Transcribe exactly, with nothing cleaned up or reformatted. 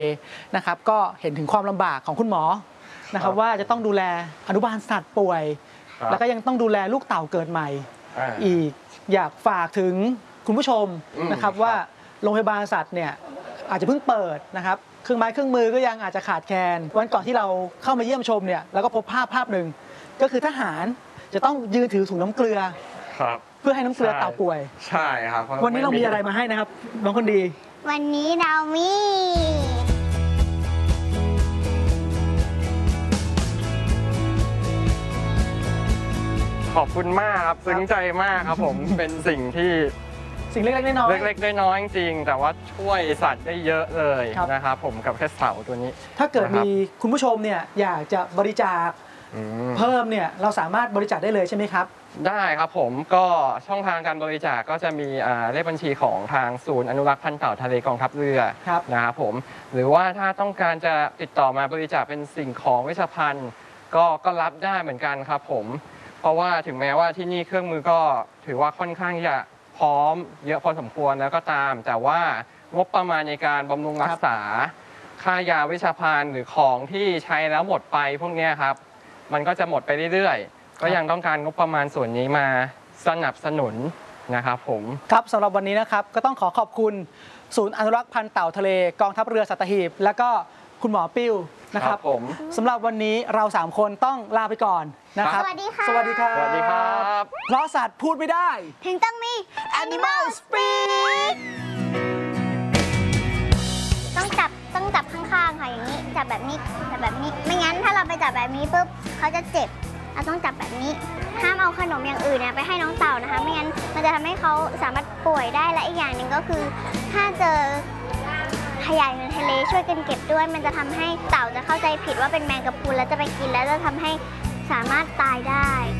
นะครับก็เห็นถึงความลำบากของคุณหมอนะครับว่าจะต้องดูแลอนุบาลสัตว์ป่วยแล้วก็ยังต้องดูแลลูกเต่าเกิดใหม่อีกอยากฝากถึงคุณผู้ชมนะครับว่าโรงพยาบาลสัตว์เนี่ยอาจจะเพิ่งเปิดนะครับเครื่องไม้เครื่องมือก็ยังอาจจะขาดแคลนวันก่อนที่เราเข้ามาเยี่ยมชมเนี่ยเราก็พบภาพภาพหนึ่งก็คือทหารจะต้องยืนถือถุงน้ำเกลือเพื่อให้น้ำเกลือเต่าป่วยใช่ครับวันนี้เรามีอะไรมาให้นะครับน้องคนดีวันนี้เรามีขอบคุณมากครับซึ้งใจมากครับผมเป็นสิ่งที่สิ่งเล็กๆน้อยๆเล็กๆน้อยๆจริงๆแต่ว่าช่วยสัตว์ได้เยอะเลยนะครับผมกับแค่เสาตัวนี้ถ้าเกิดมีคุณผู้ชมเนี่ยอยากจะบริจาคเพิ่มเนี่ยเราสามารถบริจาคได้เลยใช่ไหมครับได้ครับผมก็ช่องทางการบริจาคก็จะมีเลขบัญชีของทางศูนย์อนุรักษ์พันธุ์เต่าทะเลกองทัพเรือนะครับผมหรือว่าถ้าต้องการจะติดต่อมาบริจาคเป็นสิ่งของเวชภัณฑ์ก็ก็รับได้เหมือนกันครับผมเพราะว่าถึงแม้ว่าที่นี่เครื่องมือก็ถือว่าค่อนข้างจะพร้อมเยอะพอสมควรแล้วก็ตามแต่ว่างบประมาณในการบำรุงรักษาค่ายาเวชภัณฑ์หรือของที่ใช้แล้วหมดไปพวกนี้ครับมันก็จะหมดไปเรื่อยๆก็ยังต้องการงบประมาณส่วนนี้มาสนับสนุนนะครับผมครับสำหรับวันนี้นะครับก็ต้องขอขอบคุณศูนย์อนุรักษ์พันธุ์เต่าทะเลกองทัพเรือสัตหีบและก็คุณหมอปิ้วนะครับผมสำหรับวันนี้เราสามคนต้องลาไปก่อนนะครับสวัสดีค่ะสวัสดีครับสวัสดีครับเพราะสัตว์พูดไม่ได้ถึงต้องมี Animal Speak ต้องจับต้องจับข้างๆค่ะอย่างนี้จับแบบนี้จับแบบนี้ไม่งั้นถ้าเราไปจับแบบนี้ปุ๊บเขาจะเจ็บเราต้องจับแบบนี้ห้ามเอาขนมอย่างอื่นเนี่ยไปให้น้องเต่านะคะไม่งั้นมันจะทำให้เขาสามารถป่วยได้และอีกอย่างหนึ่งก็คือถ้าเจอขยะในทะเลช่วยกันเก็บด้วยมันจะทำให้เต่าจะเข้าใจผิดว่าเป็นแมงกะพรุนแล้วจะไปกินแล้วจะทำให้สามารถตายได้